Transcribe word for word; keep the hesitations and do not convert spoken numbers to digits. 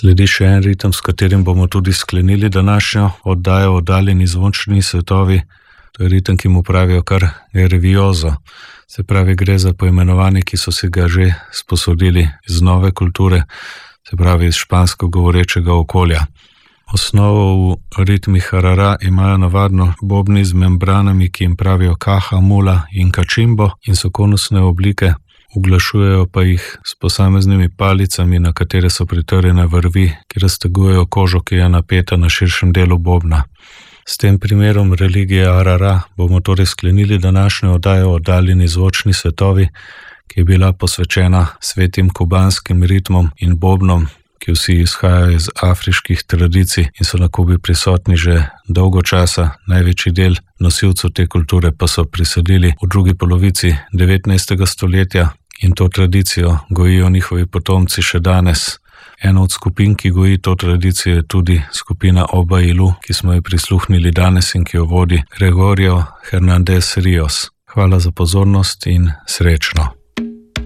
Sledi še en ritem, s katerim bomo tudi sklenili današnjo oddajo Oddaljeni zvočni svetovi. To je ritem, ki mu pravijo kar reviozo. Se pravi, gre za poimenovanje, ki so si ga že sposodili iz nove kulture, se pravi iz špansko govorečega okolja. Osnovo v ritmih harara imajo navadno bobni z membranami, ki jim pravijo kaha, mula in kačimbo in so konusne oblike. Uglašujejo pa jih s posameznimi palicami, na katere so pritrjene vrvi, ki raztegujejo kožo, ki je napeta na širšem delu bobna. S tem primerom religije harara bomo torej sklenili današnjo oddajo Oddaljeni zvočni svetovi, ki je bila posvečena svetim kubanskim ritmom in bobnom, ki vsi izhajajo iz afriških tradicij in so na Kubi prisotni že dolgo časa. Največji del nosilcev te kulture pa so prisadili v drugi polovici devetnajstega stoletja in to tradicijo gojijo njihovi potomci še danes. Ena od skupin, ki goji to tradicijo, je tudi skupina Obailu, ki smo jo prisluhnili danes in ki jo vodi Gregorio Hernández Ríos. Hvala za pozornost in srečno.